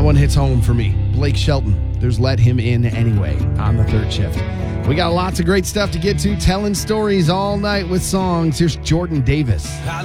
one hits home for me. Blake Shelton. There's Let Him In Anyway on the third shift. We got lots of great stuff to get to, telling stories all night with songs. Here's Jordan Davis.